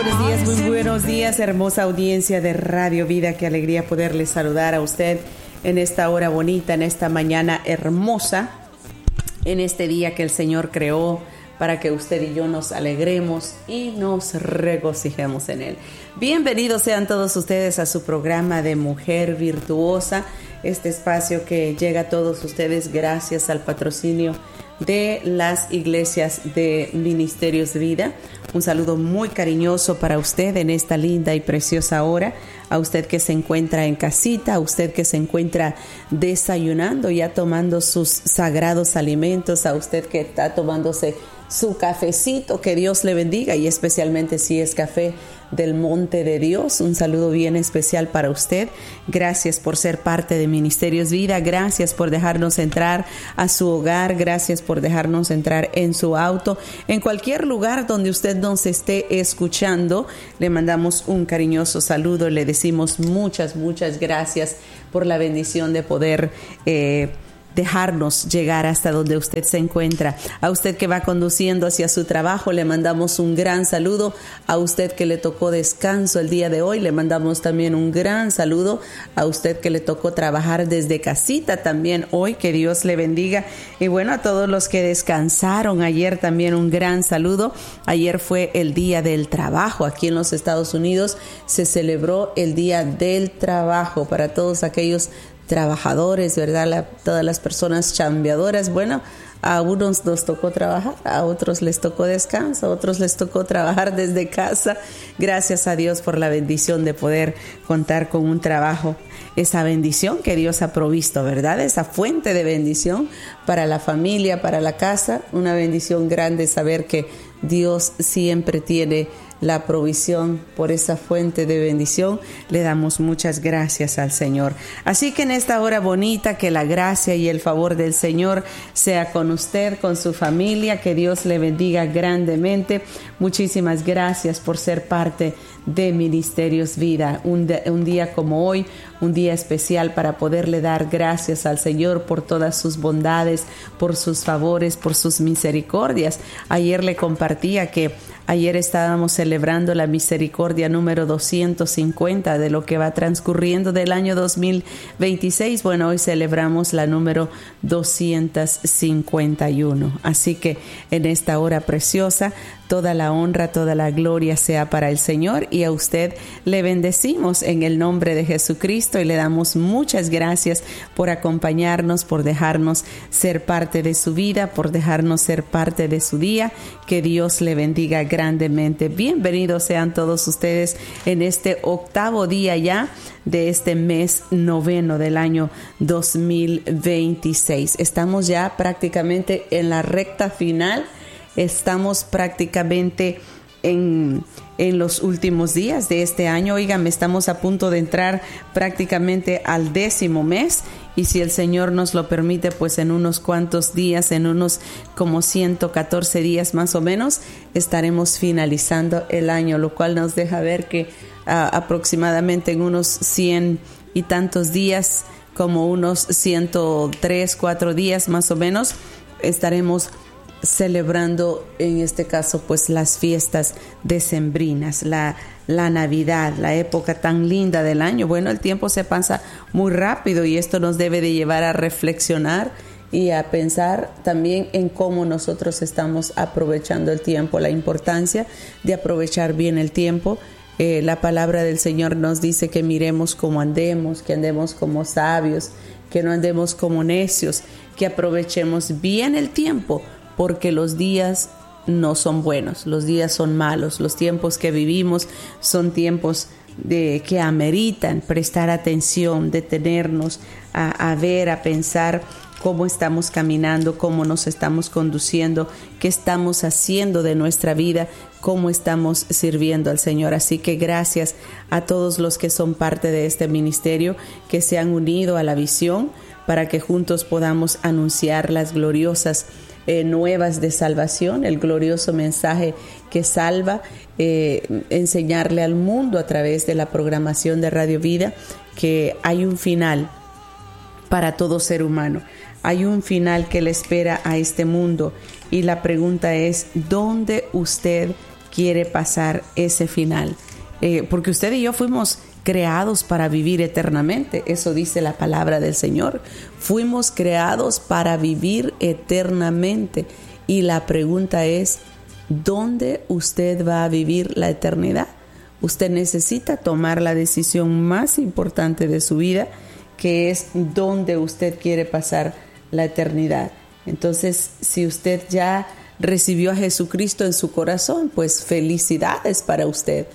muy buenos días, hermosa audiencia de Radio Vida. Qué alegría poderles saludar a usted en esta hora bonita, en esta mañana hermosa, en este día que el Señor creó para que usted y yo nos alegremos y nos regocijemos en Él. Bienvenidos sean todos ustedes a su programa de Mujer Virtuosa, este espacio que llega a todos ustedes gracias al patrocinio de las iglesias de Ministerios de Vida. Un saludo muy cariñoso para usted en esta linda y preciosa hora, a usted que se encuentra en casita, a usted que se encuentra desayunando, ya tomando sus sagrados alimentos, a usted que está tomándose su cafecito, que Dios le bendiga, y especialmente si es café del monte de Dios, un saludo bien especial para usted. Gracias por ser parte de Ministerios Vida, gracias por dejarnos entrar a su hogar, gracias por dejarnos entrar en su auto, en cualquier lugar donde usted nos esté escuchando. Le mandamos un cariñoso saludo, le decimos muchas gracias por la bendición de poder dejarnos llegar hasta donde usted se encuentra. A usted que va conduciendo hacia su trabajo, le mandamos un gran saludo. A usted que le tocó descanso el día de hoy, le mandamos también un gran saludo. A usted que le tocó trabajar desde casita también hoy, que Dios le bendiga. Y bueno, a todos los que descansaron ayer también un gran saludo. Ayer fue el Día del Trabajo. Aquí en los Estados Unidos se celebró el Día del Trabajo para todos aquellos trabajadores, ¿verdad? Todas las personas chambeadoras. Bueno, a unos nos tocó trabajar, a otros les tocó descanso, a otros les tocó trabajar desde casa. Gracias a Dios por la bendición de poder contar con un trabajo, esa bendición que Dios ha provisto, ¿verdad? Esa fuente de bendición para la familia, para la casa. Una bendición grande saber que Dios siempre tiene la provisión por esa fuente de bendición. Le damos muchas gracias al Señor. Así que en esta hora bonita, que la gracia y el favor del Señor sea con usted, con su familia, que Dios le bendiga grandemente. Muchísimas gracias por ser parte de Ministerios Vida. Un día como hoy, un día especial para poderle dar gracias al Señor por todas sus bondades, por sus favores, por sus misericordias. Ayer le compartía que ayer estábamos celebrando la misericordia número 250 de lo que va transcurriendo del año 2026. Bueno, hoy celebramos la número 251. Así que en esta hora preciosa, toda la honra, toda la gloria sea para el Señor, y a usted le bendecimos en el nombre de Jesucristo y le damos muchas gracias por acompañarnos, por dejarnos ser parte de su vida, por dejarnos ser parte de su día. Que Dios le bendiga grandemente. Bienvenidos sean todos ustedes en este octavo día ya de este mes noveno del año 2026. Estamos ya prácticamente en la recta final. Estamos prácticamente en los últimos días de este año. Oigan, estamos a punto de entrar prácticamente al 10º mes, y si el Señor nos lo permite, pues en unos cuantos días, en unos como 114 días más o menos, estaremos finalizando el año, lo cual nos deja ver que aproximadamente en unos 100 y tantos días, como unos 103, 4 días más o menos, estaremos celebrando en este caso pues las fiestas decembrinas, la Navidad, la época tan linda del año. Bueno, el tiempo se pasa muy rápido y esto nos debe de llevar a reflexionar y a pensar también en cómo nosotros estamos aprovechando el tiempo, la importancia de aprovechar bien el tiempo. La palabra del Señor nos dice que miremos cómo andemos, que andemos como sabios, que no andemos como necios, que aprovechemos bien el tiempo, porque los días no son buenos, los días son malos. Los tiempos que vivimos son tiempos que ameritan prestar atención, detenernos a ver, a pensar cómo estamos caminando, cómo nos estamos conduciendo, qué estamos haciendo de nuestra vida, cómo estamos sirviendo al Señor. Así que gracias a todos los que son parte de este ministerio, que se han unido a la visión para que juntos podamos anunciar las gloriosas nuevas de salvación, el glorioso mensaje que salva, enseñarle al mundo a través de la programación de Radio Vida que hay un final para todo ser humano. Hay un final que le espera a este mundo, y la pregunta es: ¿dónde usted quiere pasar ese final. Porque usted y yo fuimos creados para vivir eternamente. Eso dice la palabra del Señor. Fuimos creados para vivir eternamente. Y la pregunta es, ¿dónde usted va a vivir la eternidad? Usted necesita tomar la decisión más importante de su vida, que es dónde usted quiere pasar la eternidad. Entonces, si usted ya recibió a Jesucristo en su corazón, pues felicidades para usted.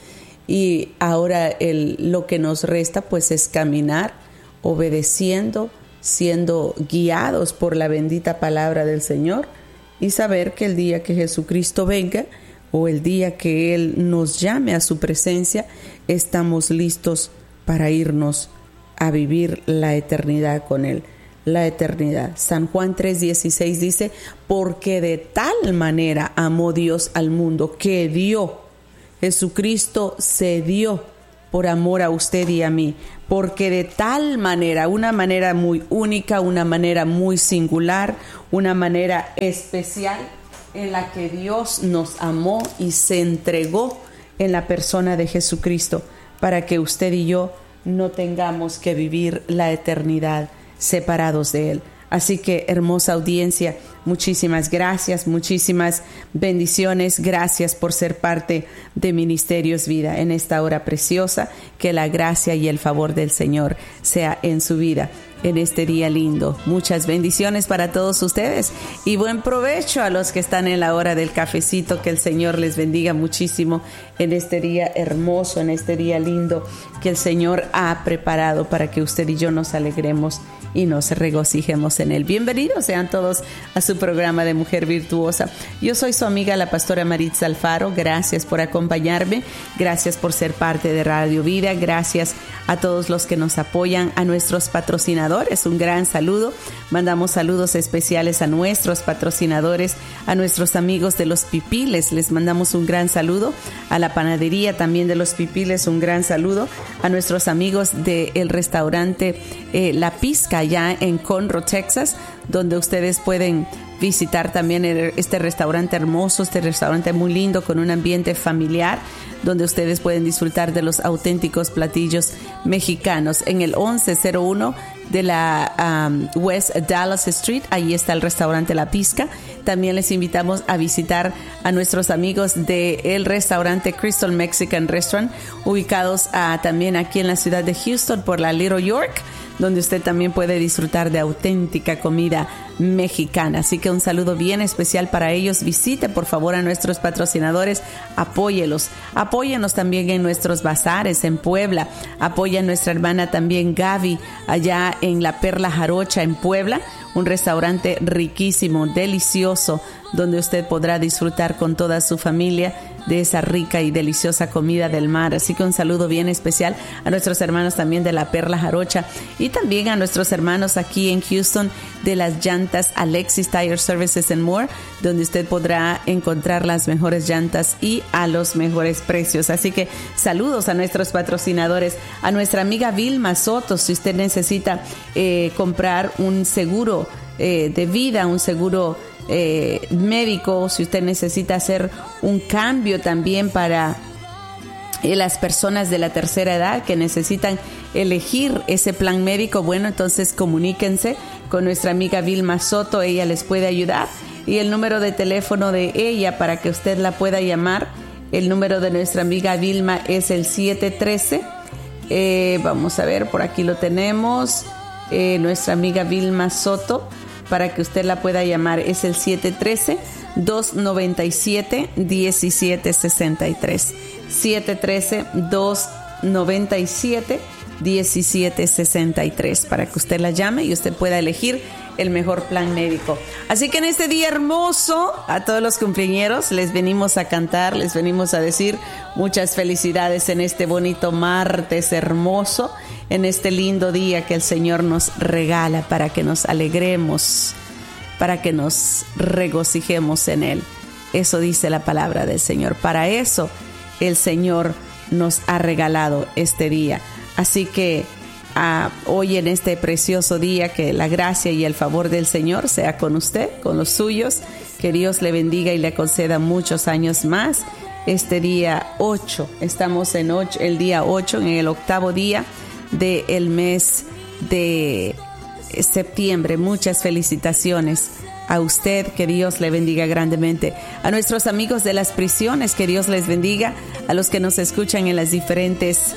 Y ahora lo que nos resta pues es caminar obedeciendo, siendo guiados por la bendita palabra del Señor y saber que el día que Jesucristo venga o el día que Él nos llame a su presencia, estamos listos para irnos a vivir la eternidad con Él. La eternidad. San Juan 3:16 dice, porque de tal manera amó Dios al mundo que dio. Jesucristo se dio por amor a usted y a mí, porque de tal manera, una manera muy única, una manera muy singular, una manera especial en la que Dios nos amó y se entregó en la persona de Jesucristo para que usted y yo no tengamos que vivir la eternidad separados de Él. Así que, hermosa audiencia, muchísimas gracias, muchísimas bendiciones. Gracias por ser parte de Ministerios Vida en esta hora preciosa. Que la gracia y el favor del Señor sea en su vida en este día lindo. Muchas bendiciones para todos ustedes y buen provecho a los que están en la hora del cafecito. Que el Señor les bendiga muchísimo en este día hermoso, en este día lindo que el Señor ha preparado para que usted y yo nos alegremos y nos regocijemos en Él. Bienvenidos sean todos a su programa de Mujer Virtuosa. Yo soy su amiga, la pastora Maritza Alfaro. Gracias por acompañarme. Gracias por ser parte de Radio Vida. Gracias a todos los que nos apoyan, a nuestros patrocinadores. Un gran saludo. Mandamos saludos especiales a nuestros patrocinadores, a nuestros amigos de Los Pipiles. Les mandamos un gran saludo. A la panadería también de Los Pipiles, un gran saludo. A nuestros amigos del restaurante La Pizca, allá en Conroe, Texas, donde ustedes pueden visitar también este restaurante hermoso, este restaurante muy lindo con un ambiente familiar, donde ustedes pueden disfrutar de los auténticos platillos mexicanos. En el 1101 de la West Dallas Street, ahí está el restaurante La Pizca. También les invitamos a visitar a nuestros amigos del restaurante Crystal Mexican Restaurant, ubicados también aquí en la ciudad de Houston por la Little York, donde usted también puede disfrutar de auténtica comida mexicana. Así que un saludo bien especial para ellos. Visite por favor a nuestros patrocinadores, apóyelos. Apóyenos también en nuestros bazares en Puebla. Apoya a nuestra hermana también Gaby allá en La Perla Jarocha en Puebla, un restaurante riquísimo, delicioso, donde usted podrá disfrutar con toda su familia de esa rica y deliciosa comida del mar. Así que un saludo bien especial a nuestros hermanos también de La Perla Jarocha y también a nuestros hermanos aquí en Houston de las llantas Alexis Tire Services and More, donde usted podrá encontrar las mejores llantas y a los mejores precios. Así que saludos a nuestros patrocinadores, a nuestra amiga Vilma Soto. Si usted necesita comprar un seguro de vida, un seguro médico, si usted necesita hacer un cambio también para las personas de la tercera edad que necesitan elegir ese plan médico, bueno, entonces comuníquense con nuestra amiga Vilma Soto, ella les puede ayudar. Y el número de teléfono de ella para que usted la pueda llamar, el número de nuestra amiga Vilma es el 713, vamos a ver, por aquí lo tenemos, nuestra amiga Vilma Soto, para que usted la pueda llamar, es el 713-297-1763. 713-297-1763 para que usted la llame y usted pueda elegir el mejor plan médico. Así que en este día hermoso, a todos los cumpleañeros les venimos a cantar, les venimos a decir muchas felicidades en este bonito martes hermoso, en este lindo día que el Señor nos regala para que nos alegremos, para que nos regocijemos en Él. Eso dice la palabra del Señor. Para eso el Señor nos ha regalado este día. Así que hoy en este precioso día, que la gracia y el favor del Señor sea con usted, con los suyos, que Dios le bendiga y le conceda muchos años más este día 8. Estamos en el día 8, en el 8º día del mes de septiembre. Muchas felicitaciones a usted, que Dios le bendiga grandemente. A nuestros amigos de las prisiones, que Dios les bendiga. A los que nos escuchan en las diferentes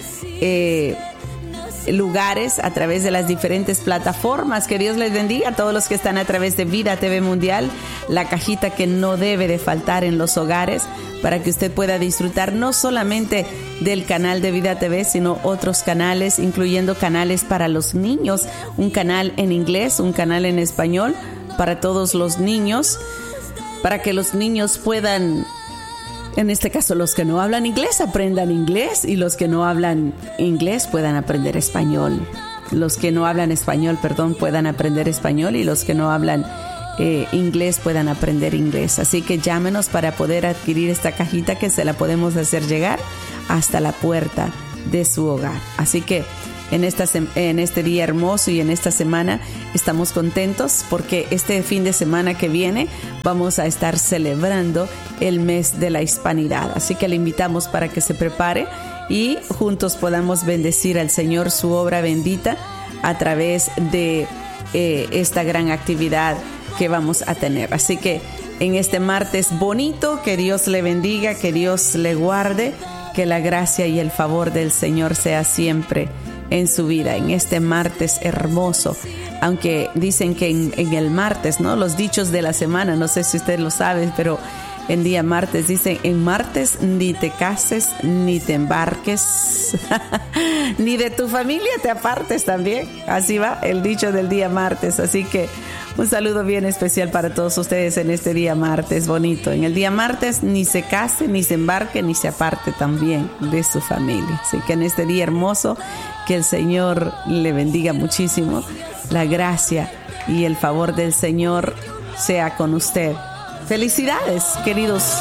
lugares, a través de las diferentes plataformas, que Dios les bendiga. A todos los que están a través de Vida TV Mundial, la cajita que no debe de faltar en los hogares, para que usted pueda disfrutar no solamente del canal de Vida TV, sino otros canales, incluyendo canales para los niños, un canal en inglés, un canal en español, para todos los niños, para que los niños puedan, en este caso los que no hablan inglés, aprendan inglés, y los que no hablan inglés puedan aprender español. Los que no hablan español, puedan aprender español, y los que no hablan inglés puedan aprender inglés. Así que llámenos para poder adquirir esta cajita, que se la podemos hacer llegar hasta la puerta de su hogar. Así que en este día hermoso y en esta semana estamos contentos, porque este fin de semana que viene vamos a estar celebrando el mes de la hispanidad. Así que le invitamos para que se prepare y juntos podamos bendecir al Señor, su obra bendita, a través de esta gran actividad que vamos a tener. Así que en este martes bonito, que Dios le bendiga, que Dios le guarde, que la gracia y el favor del Señor sea siempre en su vida, en este martes hermoso. Aunque dicen que en el martes, ¿no?, los dichos de la semana, no sé si ustedes lo saben, pero en día martes dicen: en martes ni te cases, ni te embarques, ni de tu familia te apartes también. Así va el dicho del día martes. Así que un saludo bien especial para todos ustedes en este día martes bonito. En el día martes ni se case, ni se embarque, ni se aparte también de su familia. Así que en este día hermoso, que el Señor le bendiga muchísimo. La gracia y el favor del Señor sea con usted. Felicidades, queridos